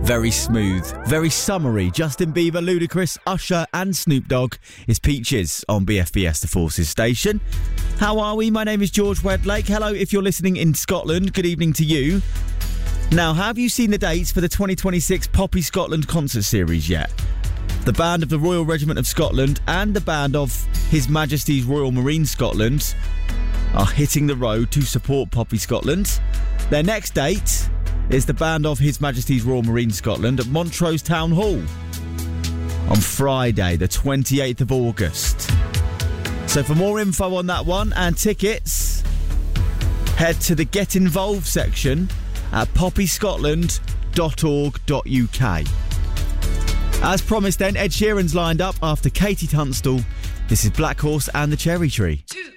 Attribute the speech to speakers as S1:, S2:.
S1: Very smooth, very summery. Justin Bieber, Ludacris, Usher and Snoop Dogg is Peaches on BFBS The Forces station. How are we? My name is George Wedlake. Hello if you're listening in Scotland. Good evening to you. Now, have you seen the dates for the 2026 Poppy Scotland concert series yet? The band of the Royal Regiment of Scotland and the band of His Majesty's Royal Marine Scotland are hitting the road to support Poppy Scotland. Their next date is the band of His Majesty's Royal Marine Scotland at Montrose Town Hall on Friday, the 28th of August. So for more info on that one and tickets, head to the Get Involved section at poppyscotland.org.uk. As promised then, Ed Sheeran's lined up after Katie Tunstall. This is Black Horse and the Cherry Tree.
S2: 2